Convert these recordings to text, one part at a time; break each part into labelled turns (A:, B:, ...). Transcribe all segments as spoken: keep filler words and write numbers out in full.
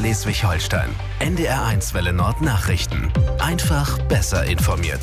A: Schleswig-Holstein. N D R eins Welle Nord Nachrichten. Einfach besser informiert.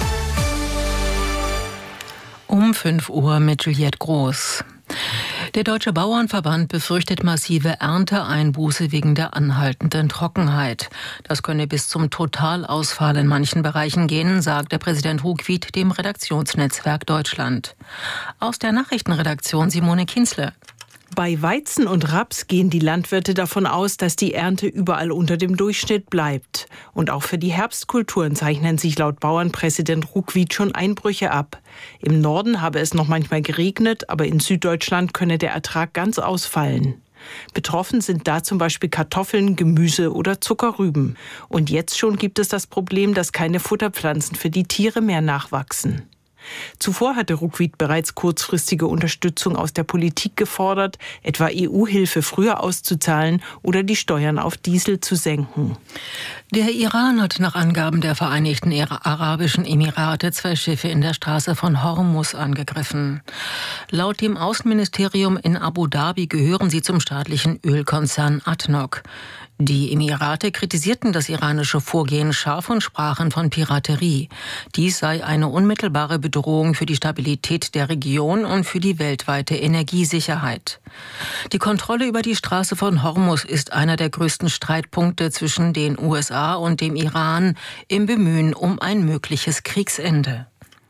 B: Um fünf Uhr mit Juliette Groß. Der Deutsche Bauernverband befürchtet massive Ernteeinbuße wegen der anhaltenden Trockenheit. Das könne bis zum Totalausfall in manchen Bereichen gehen, sagt der Präsident Ruckwied dem Redaktionsnetzwerk Deutschland. Aus der Nachrichtenredaktion Simone Kienzle.
C: Bei Weizen und Raps gehen die Landwirte davon aus, dass die Ernte überall unter dem Durchschnitt bleibt. Und auch für die Herbstkulturen zeichnen sich laut Bauernpräsident Ruckwied schon Einbrüche ab. Im Norden habe es noch manchmal geregnet, aber in Süddeutschland könne der Ertrag ganz ausfallen. Betroffen sind da zum Beispiel Kartoffeln, Gemüse oder Zuckerrüben. Und jetzt schon gibt es das Problem, dass keine Futterpflanzen für die Tiere mehr nachwachsen. Zuvor hatte Ruckwied bereits kurzfristige Unterstützung aus der Politik gefordert, etwa E U-Hilfe früher auszuzahlen oder die Steuern auf Diesel zu senken.
B: Der Iran hat nach Angaben der Vereinigten Arabischen Emirate zwei Schiffe in der Straße von Hormuz angegriffen. Laut dem Außenministerium in Abu Dhabi gehören sie zum staatlichen Ölkonzern A D N O C. Die Emirate kritisierten das iranische Vorgehen scharf und sprachen von Piraterie. Dies sei eine unmittelbare Bedrohung für die Stabilität der Region und für die weltweite Energiesicherheit. Die Kontrolle über die Straße von Hormuz ist einer der größten Streitpunkte zwischen den U S A und dem Iran im Bemühen um ein mögliches Kriegsende.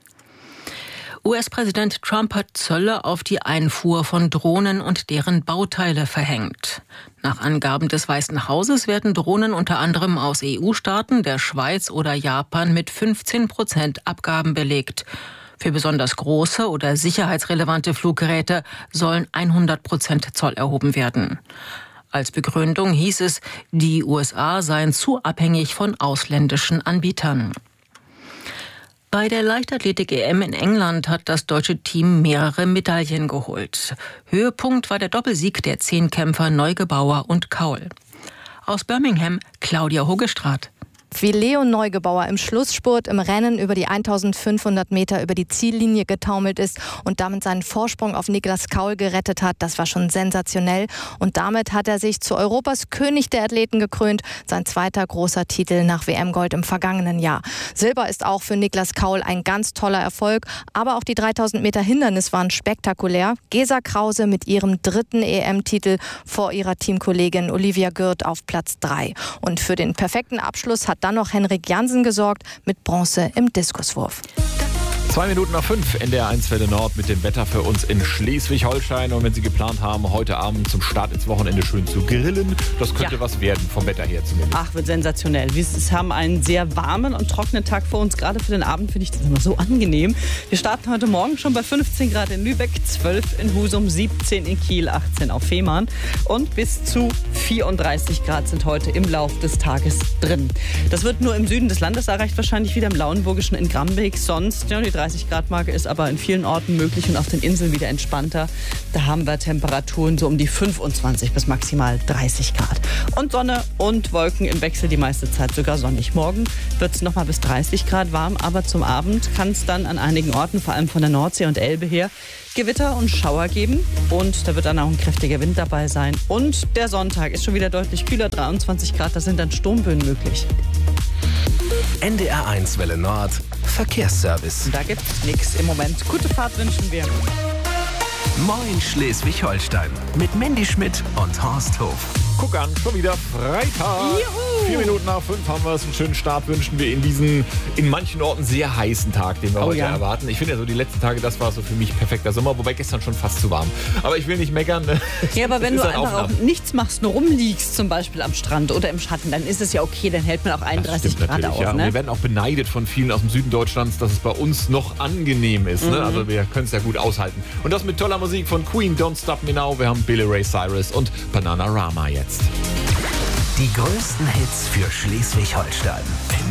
B: U S-Präsident Trump hat Zölle auf die Einfuhr von Drohnen und deren Bauteile verhängt. Nach Angaben des Weißen Hauses werden Drohnen unter anderem aus E U-Staaten, der Schweiz oder Japan mit fünfzehn Prozent Abgaben belegt. Für besonders große oder sicherheitsrelevante Fluggeräte sollen hundert Prozent Zoll erhoben werden. Als Begründung hieß es, die U S A seien zu abhängig von ausländischen Anbietern. Bei der Leichtathletik-E M in England hat das deutsche Team mehrere Medaillen geholt. Höhepunkt war der Doppelsieg der Zehnkämpfer Neugebauer und Kaul. Aus Birmingham Claudia Hogestraat.
D: Wie Leon Neugebauer im Schlussspurt im Rennen über die eintausendfünfhundert Meter über die Ziellinie getaumelt ist und damit seinen Vorsprung auf Niklas Kaul gerettet hat, das war schon sensationell. Und damit hat er sich zu Europas König der Athleten gekrönt, sein zweiter großer Titel nach W M-Gold im vergangenen Jahr. Silber ist auch für Niklas Kaul ein ganz toller Erfolg, aber auch die dreitausend Meter Hindernis waren spektakulär. Gesa Krause mit ihrem dritten E M-Titel vor ihrer Teamkollegin Olivia Gürt auf Platz drei. Und für den perfekten Abschluss hat dann noch Henrik Jansen gesorgt mit Bronze im Diskuswurf.
E: Zwei Minuten nach fünf, N D R eins Welle Nord mit dem Wetter für uns in Schleswig-Holstein. Und wenn Sie geplant haben, heute Abend zum Start ins Wochenende schön zu grillen, das könnte ja was werden vom Wetter her zumindest.
F: Ach, wird sensationell. Wir haben einen sehr warmen und trockenen Tag vor uns. Gerade für den Abend finde ich das immer so angenehm. Wir starten heute Morgen schon bei fünfzehn Grad in Lübeck, zwölf in Husum, siebzehn in Kiel, achtzehn auf Fehmarn. Und bis zu vierunddreißig Grad sind heute im Lauf des Tages drin. Das wird nur im Süden des Landes erreicht, wahrscheinlich wieder im Lauenburgischen in Grambeck. Sonst, ja, die dreißig Grad Marke ist aber in vielen Orten möglich und auf den Inseln wieder entspannter. Da haben wir Temperaturen so um die fünfundzwanzig bis maximal dreißig Grad. Und Sonne und Wolken im Wechsel, die meiste Zeit sogar sonnig. Morgen wird es noch mal bis dreißig Grad warm, aber zum Abend kann es dann an einigen Orten, vor allem von der Nordsee und Elbe her, Gewitter und Schauer geben. Und da wird dann auch ein kräftiger Wind dabei sein. Und der Sonntag ist schon wieder deutlich kühler, dreiundzwanzig Grad, da sind dann Sturmböen möglich.
A: N D R eins Welle Nord Verkehrsservice.
F: Da gibt's nichts im Moment. Gute Fahrt wünschen wir.
A: Moin Schleswig-Holstein mit Mandy Schmidt und Horst Hof.
E: Guck an, schon wieder Freitag. Juhu. Vier Minuten nach fünf haben wir es. Einen schönen Start wünschen wir in diesen, in manchen Orten sehr heißen Tag, den wir oh, heute ja. erwarten. Ich finde ja so, die letzten Tage, das war so für mich perfekter Sommer, wobei gestern schon fast zu warm. Aber ich will nicht meckern.
F: Ja, aber wenn du einfach auch nichts machst, nur rumliegst, zum Beispiel am Strand oder im Schatten, dann ist es ja okay, dann hält man auch einunddreißig Grad aus.
E: Ja.
F: Ne?
E: Wir werden auch beneidet von vielen aus dem Süden Deutschlands, dass es bei uns noch angenehm ist. Mhm. Ne? Also wir können es ja gut aushalten. Und das mit toller Musik von Queen, Don't Stop Me Now. Wir haben Billy Ray Cyrus und Bananarama jetzt.
A: Die größten Hits für Schleswig-Holstein.